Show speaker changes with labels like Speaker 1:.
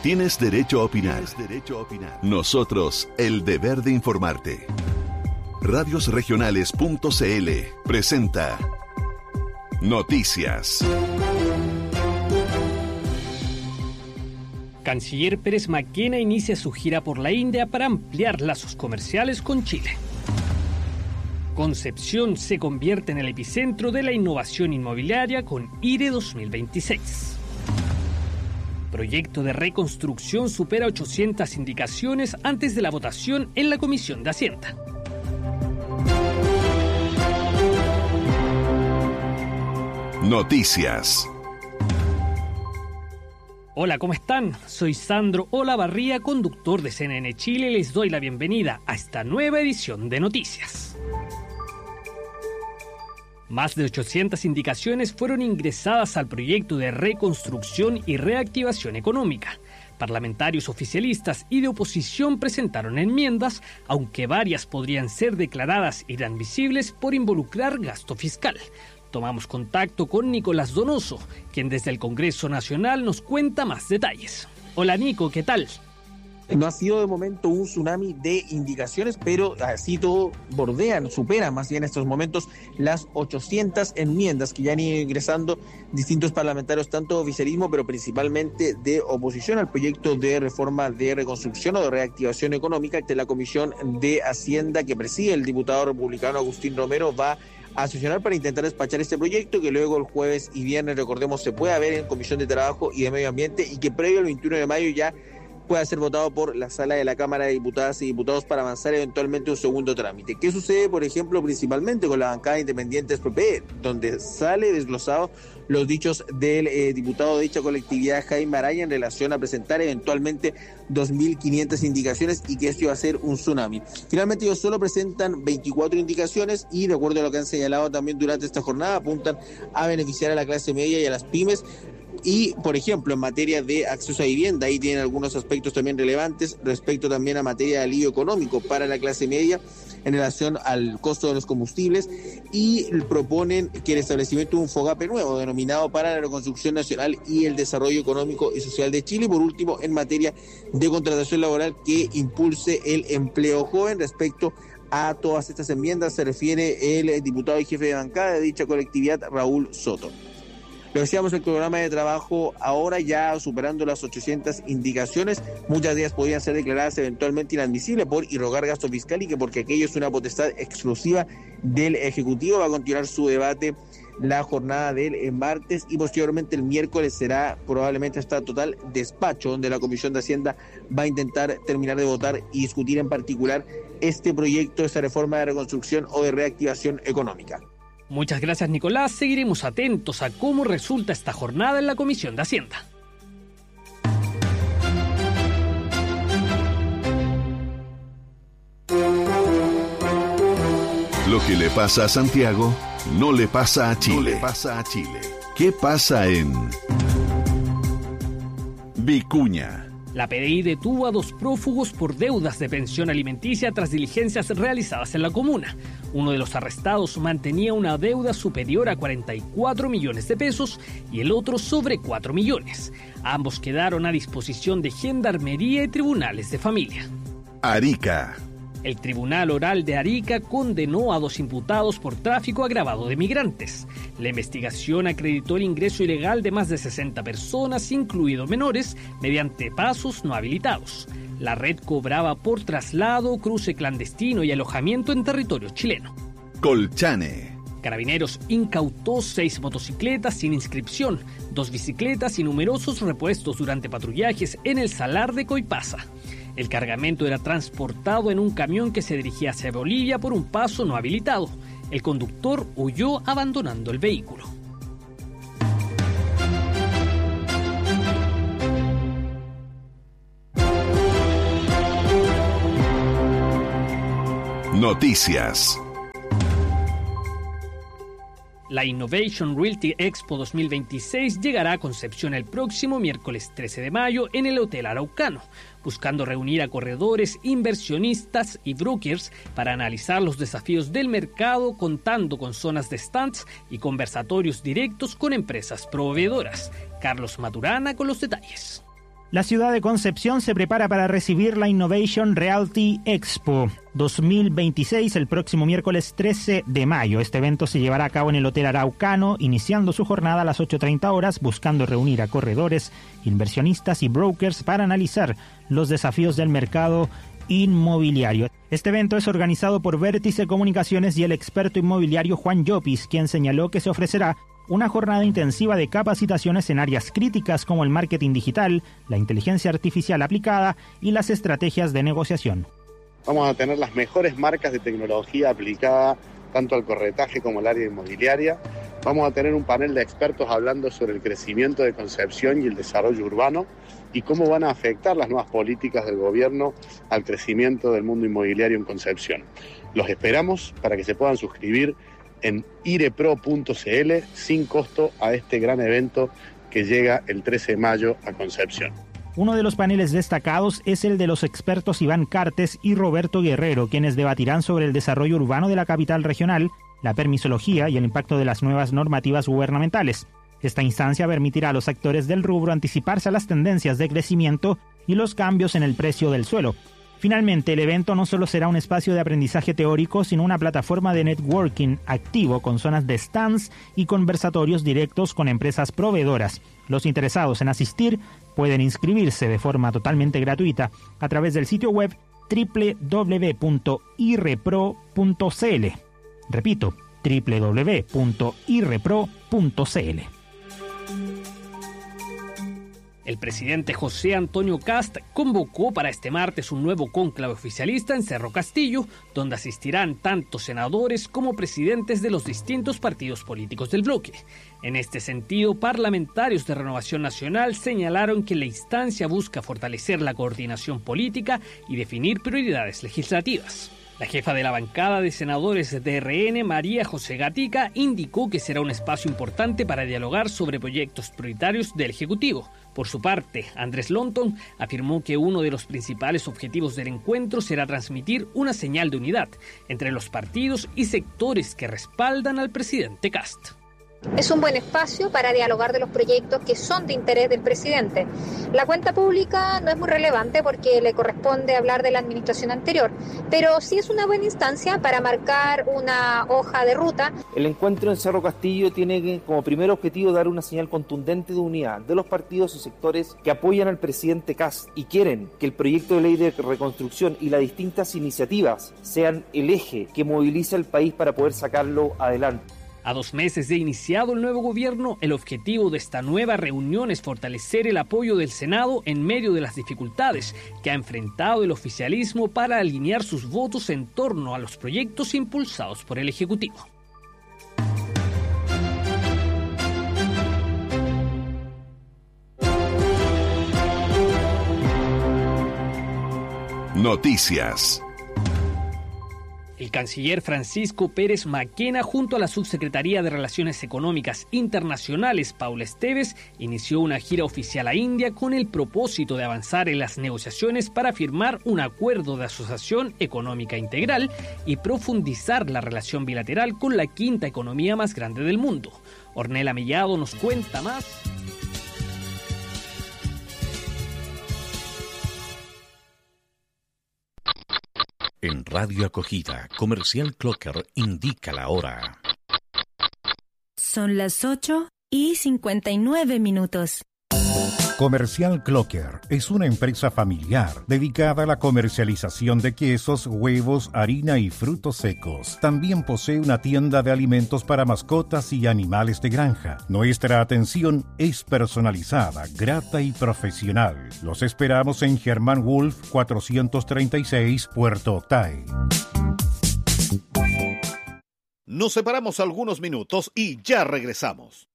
Speaker 1: Tienes derecho a opinar. Nosotros, el deber de informarte. Radiosregionales.cl presenta Noticias.
Speaker 2: Canciller Pérez Maquena inicia su gira por la India para ampliar lazos comerciales con Chile. Concepción se convierte en el epicentro de la innovación inmobiliaria con IRE 2026. Proyecto de reconstrucción supera 800 indicaciones antes de la votación en la Comisión de Hacienda.
Speaker 1: Noticias.
Speaker 2: Hola, ¿cómo están? Soy Sandro Olavarría, conductor de CNN Chile, y les doy la bienvenida a esta nueva edición de Noticias. Más de 800 indicaciones fueron ingresadas al proyecto de reconstrucción y reactivación económica. Parlamentarios oficialistas y de oposición presentaron enmiendas, aunque varias podrían ser declaradas inadmisibles por involucrar gasto fiscal. Tomamos contacto con Nicolás Donoso, quien desde el Congreso Nacional nos cuenta más detalles. Hola Nico, ¿qué tal?
Speaker 3: No ha sido de momento un tsunami de indicaciones, pero así todo superan más bien en estos momentos las 800 enmiendas que ya han ido ingresando distintos parlamentarios, tanto de oficialismo, pero principalmente de oposición al proyecto de reforma de reconstrucción o de reactivación económica que la Comisión de Hacienda que preside el diputado republicano Agustín Romero va a sesionar para intentar despachar este proyecto que luego el jueves y viernes, recordemos, se puede ver en Comisión de Trabajo y de Medio Ambiente y que previo al 21 de mayo ya pueda ser votado por la sala de la Cámara de Diputadas y Diputados para avanzar eventualmente un segundo trámite. ¿Qué sucede, por ejemplo, principalmente con la bancada independiente PP, donde sale desglosado los dichos del diputado de dicha colectividad, Jaime Araya, en relación a presentar eventualmente 2.500 indicaciones y que esto iba a ser un tsunami? Finalmente ellos solo presentan 24 indicaciones y, de acuerdo a lo que han señalado también durante esta jornada, apuntan a beneficiar a la clase media y a las pymes. Y, por ejemplo, en materia de acceso a vivienda, ahí tienen algunos aspectos también relevantes respecto también a materia de alivio económico para la clase media en relación al costo de los combustibles, y proponen que el establecimiento de un FOGAPE nuevo denominado para la reconstrucción nacional y el desarrollo económico y social de Chile. Y por último, en materia de contratación laboral, que impulse el empleo joven. Respecto a todas estas enmiendas se refiere el diputado y jefe de bancada de dicha colectividad, Raúl Soto. Lo decíamos, el programa de trabajo ahora ya superando las 800 indicaciones, muchas de ellas podrían ser declaradas eventualmente inadmisibles por irrogar gasto fiscal y que porque aquello es una potestad exclusiva del Ejecutivo. Va a continuar su debate la jornada del martes y posteriormente el miércoles será probablemente hasta total despacho, donde la Comisión de Hacienda va a intentar terminar de votar y discutir en particular este proyecto, esta reforma de reconstrucción o de reactivación económica.
Speaker 2: Muchas gracias, Nicolás. Seguiremos atentos a cómo resulta esta jornada en la Comisión de Hacienda.
Speaker 1: Lo que le pasa a Santiago no le pasa a Chile. ¿Qué pasa en Vicuña?
Speaker 2: La PDI detuvo a 2 prófugos por deudas de pensión alimenticia tras diligencias realizadas en la comuna. Uno de los arrestados mantenía una deuda superior a 44 millones de pesos y el otro sobre 4 millones. Ambos quedaron a disposición de Gendarmería y tribunales de familia.
Speaker 1: Arica.
Speaker 2: El Tribunal Oral de Arica condenó a 2 imputados por tráfico agravado de migrantes. La investigación acreditó el ingreso ilegal de más de 60 personas, incluidos menores, mediante pasos no habilitados. La red cobraba por traslado, cruce clandestino y alojamiento en territorio chileno.
Speaker 1: Colchane.
Speaker 2: Carabineros incautó 6 motocicletas sin inscripción, 2 bicicletas y numerosos repuestos durante patrullajes en el Salar de Coipasa. El cargamento era transportado en un camión que se dirigía hacia Bolivia por un paso no habilitado. El conductor huyó abandonando el vehículo.
Speaker 1: Noticias.
Speaker 2: La Innovation Realty Expo 2026 llegará a Concepción el próximo miércoles 13 de mayo en el Hotel Araucano, buscando reunir a corredores, inversionistas y brokers para analizar los desafíos del mercado, contando con zonas de stands y conversatorios directos con empresas proveedoras. Carlos Maturana con los detalles.
Speaker 4: La ciudad de Concepción se prepara para recibir la Innovation Realty Expo 2026 el próximo miércoles 13 de mayo. Este evento se llevará a cabo en el Hotel Araucano, iniciando su jornada a las 8:30 horas, buscando reunir a corredores, inversionistas y brokers para analizar los desafíos del mercado inmobiliario. Este evento es organizado por Vértice Comunicaciones y el experto inmobiliario Juan Llopis, quien señaló que se ofrecerá una jornada intensiva de capacitaciones en áreas críticas como el marketing digital, la inteligencia artificial aplicada y las estrategias de negociación.
Speaker 5: Vamos a tener las mejores marcas de tecnología aplicada tanto al corretaje como al área inmobiliaria. Vamos a tener un panel de expertos hablando sobre el crecimiento de Concepción y el desarrollo urbano y cómo van a afectar las nuevas políticas del gobierno al crecimiento del mundo inmobiliario en Concepción. Los esperamos para que se puedan suscribir en irepro.cl sin costo a este gran evento que llega el 13 de mayo a Concepción.
Speaker 4: Uno de los paneles destacados es el de los expertos Iván Cartes y Roberto Guerrero, quienes debatirán sobre el desarrollo urbano de la capital regional, la permisología y el impacto de las nuevas normativas gubernamentales. Esta instancia permitirá a los actores del rubro anticiparse a las tendencias de crecimiento y los cambios en el precio del suelo. Finalmente, el evento no solo será un espacio de aprendizaje teórico, sino una plataforma de networking activo con zonas de stands y conversatorios directos con empresas proveedoras. Los interesados en asistir pueden inscribirse de forma totalmente gratuita a través del sitio web www.irrepro.cl. Repito, www.irrepro.cl.
Speaker 2: El presidente José Antonio Kast convocó para este martes un nuevo cónclave oficialista en Cerro Castillo, donde asistirán tanto senadores como presidentes de los distintos partidos políticos del bloque. En este sentido, parlamentarios de Renovación Nacional señalaron que la instancia busca fortalecer la coordinación política y definir prioridades legislativas. La jefa de la bancada de senadores de RN, María José Gatica, indicó que será un espacio importante para dialogar sobre proyectos prioritarios del Ejecutivo. Por su parte, Andrés Lonton afirmó que uno de los principales objetivos del encuentro será transmitir una señal de unidad entre los partidos y sectores que respaldan al presidente Kast.
Speaker 6: Es un buen espacio para dialogar de los proyectos que son de interés del presidente. La cuenta pública no es muy relevante porque le corresponde hablar de la administración anterior, pero sí es una buena instancia para marcar una hoja de ruta.
Speaker 7: El encuentro en Cerro Castillo tiene como primer objetivo dar una señal contundente de unidad de los partidos y sectores que apoyan al presidente Kast y quieren que el proyecto de ley de reconstrucción y las distintas iniciativas sean el eje que moviliza al país para poder sacarlo adelante.
Speaker 2: A 2 meses de iniciado el nuevo gobierno, el objetivo de esta nueva reunión es fortalecer el apoyo del Senado en medio de las dificultades que ha enfrentado el oficialismo para alinear sus votos en torno a los proyectos impulsados por el Ejecutivo.
Speaker 1: Noticias.
Speaker 2: El canciller Francisco Pérez Maquena, junto a la Subsecretaría de Relaciones Económicas Internacionales, Paula Esteves, inició una gira oficial a India con el propósito de avanzar en las negociaciones para firmar un acuerdo de asociación económica integral y profundizar la relación bilateral con la quinta economía más grande del mundo. Ornella Mellado nos cuenta más.
Speaker 8: En Radio Acogida, Comercial Clocker indica la hora.
Speaker 9: Son las 8:59.
Speaker 10: Comercial Clocker es una empresa familiar dedicada a la comercialización de quesos, huevos, harina y frutos secos. También posee una tienda de alimentos para mascotas y animales de granja. Nuestra atención es personalizada, grata y profesional. Los esperamos en Germán Wolf 436, Puerto Octay.
Speaker 11: Nos separamos algunos minutos y ya regresamos.